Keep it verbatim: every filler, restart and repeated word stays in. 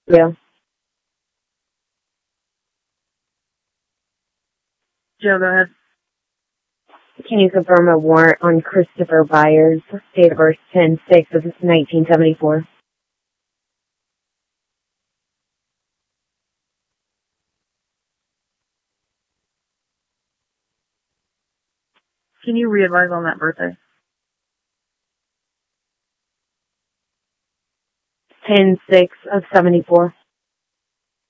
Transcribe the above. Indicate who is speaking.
Speaker 1: Yeah.
Speaker 2: Joe, go ahead.
Speaker 1: Can you confirm a warrant on Christopher Byers, date of birth ten six of nineteen seventy-four?
Speaker 2: Can you re-advise on that birthday?
Speaker 1: ten six of seventy-four.